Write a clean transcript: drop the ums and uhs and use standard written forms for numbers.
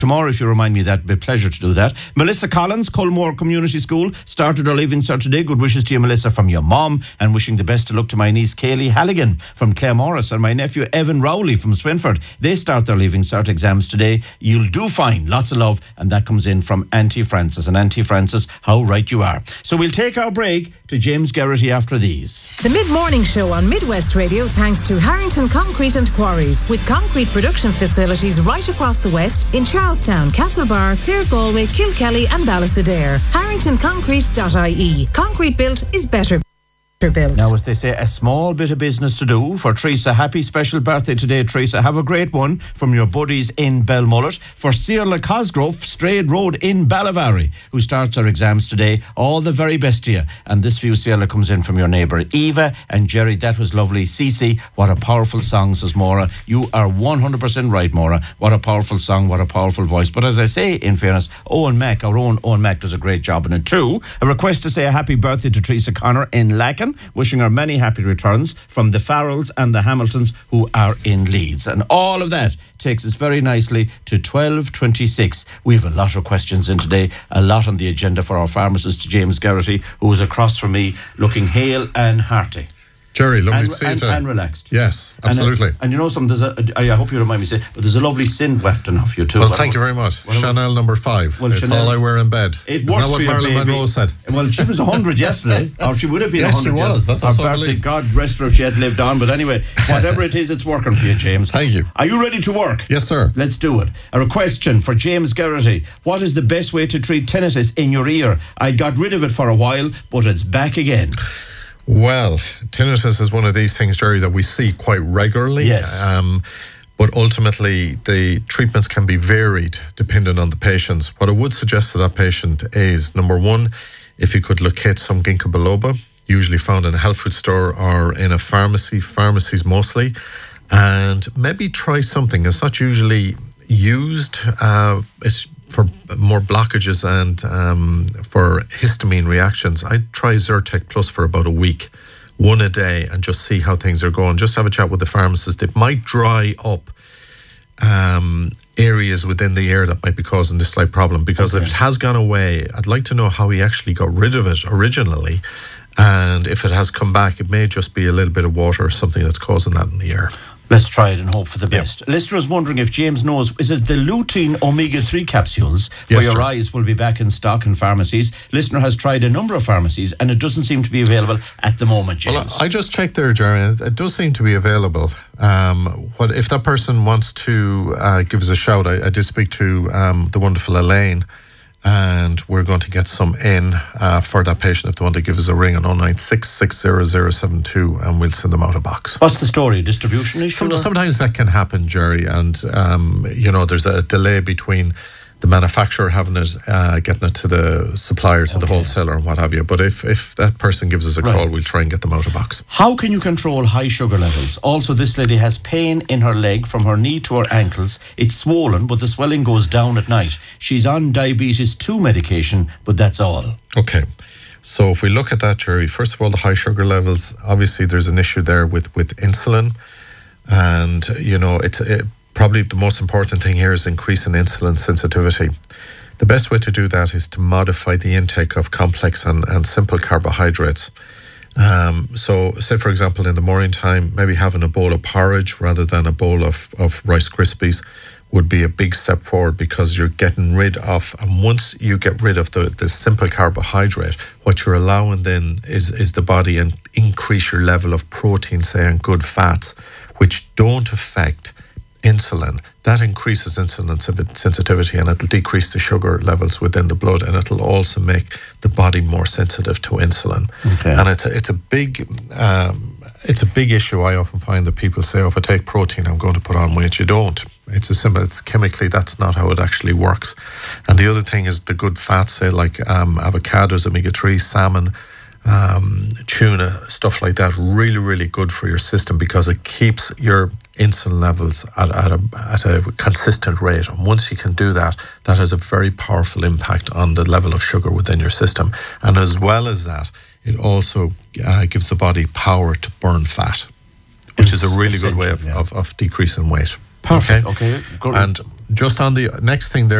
tomorrow, if you remind me, that'd be a pleasure to do that. Melissa Collins, Culmore Community School, started her Leaving Cert today. Good wishes to you, Melissa, from your mom, and wishing the best of luck to my niece Kaylee Halligan from Claremorris and my nephew Evan Rowley from Swinford. They start their Leaving Cert exams today. You'll do fine. Lots of love. And that comes in from Auntie Frances. And Auntie Frances, how right you are. So we'll take our break to James Geraghty after these. The Mid-Morning Show on Midwest Radio, thanks to Harrington Concrete and Quarries, with concrete production facilities right across the West in Charlestown, Castlebar, Clare Galway, Kilkelly and Ballastadair. HarringtonConcrete.ie. Concrete built is better built. Now, as they say, a small bit of business to do for Teresa. Happy special birthday today, Teresa. Have a great one from your buddies in Belmullet. For Ciarla Cosgrove, Strayed Road in Ballavary, who starts her exams today. All the very best to you. And this for you, Ciarla, comes in from your neighbour Eva and Jerry. That was lovely. Cece, what a powerful song, says Maura. You are 100% right, Maura. What a powerful song, what a powerful voice. But as I say, in fairness, Owen Mack, our own Owen Mack, does a great job in it too. A request to say a happy birthday to Teresa Connor in Lacken, wishing her many happy returns from the Farrells and the Hamiltons, who are in Leeds. And all of that takes us very nicely to 12:26. We have a lot of questions in today, a lot on the agenda for our pharmacist, James Geraghty, who is across from me looking hale and hearty. Jerry, lovely to see you today. And relaxed. Yes, absolutely. And you know something, I hope you don't mind me saying, but there's a lovely sin wafting off you too. Well, thank you very much. Chanel number 5. Well, it's Chanel, all I wear in bed. It Isn't works that what for Marilyn your baby. Monroe said? Well, she was 100 yesterday, or she would have been yes, 100 she was. That's our also birthday. God rest her if she had lived on. But anyway, whatever it is, it's working for you, James. Thank you. Are you ready to work? Yes, sir. Let's do it. A question for James Geraghty. What is the best way to treat tinnitus in your ear? I got rid of it for a while, but it's back again. Well, tinnitus is one of these things, Jerry, that we see quite regularly. Yes. But ultimately, the treatments can be varied depending on the patient. What I would suggest to that patient is, number one, if you could locate some ginkgo biloba, usually found in a health food store or in a pharmacies mostly, and maybe try something. It's not usually used. It's for more blockages and for histamine reactions. I try Zyrtec Plus for about a week, one a day, and just see how things are going. Just have a chat with the pharmacist. It might dry up areas within the ear that might be causing this slight problem, because if it has gone away, I'd like to know how he actually got rid of it originally. And if it has come back, it may just be a little bit of water or something that's causing that in the ear. Let's try it and hope for the best. Listener is wondering if James knows, is it the lutein omega-3 capsules for your eyes will be back in stock in pharmacies? Listener has tried a number of pharmacies and it doesn't seem to be available at the moment, James. Well, I just checked there, Jerry. It does seem to be available. What if that person wants to give us a shout? I did speak to the wonderful Elaine, and we're going to get some in for that patient if they want to give us a ring on 096 60072, and we'll send them out a box. What's the story? Distribution issue? Sometimes that can happen, Jerry, and there's a delay between the manufacturer having it, getting it to the supplier, to the wholesaler and what have you. But if that person gives us a call, we'll try and get them out of box. How can you control high sugar levels? Also, this lady has pain in her leg from her knee to her ankles. It's swollen, but the swelling goes down at night. She's on diabetes 2 medication, but that's all. Okay. So if we look at that, Jerry, first of all, the high sugar levels, obviously there's an issue there with insulin. And, probably the most important thing here is increasing insulin sensitivity. The best way to do that is to modify the intake of complex and simple carbohydrates. So say, for example, in the morning time, maybe having a bowl of porridge rather than a bowl of Rice Krispies would be a big step forward, because you're getting rid of, and once you get rid of the simple carbohydrate, what you're allowing then is the body and increase your level of protein, say, and good fats, which don't affect insulin. That increases insulin sensitivity, and it'll decrease the sugar levels within the blood, and it'll also make the body more sensitive to insulin. Okay. And it's a big issue. I often find that people say, if I take protein, I'm going to put on weight. You don't. It's chemically, that's not how it actually works. And the other thing is the good fats, say like avocados, omega-3, salmon, tuna, stuff like that, really, really good for your system, because it keeps your insulin levels at a consistent rate. And once you can do that, that has a very powerful impact on the level of sugar within your system. And as well as that, it also gives the body power to burn fat, which is a really good way of decreasing weight. Perfect. Okay. Good. And Just on the next thing there.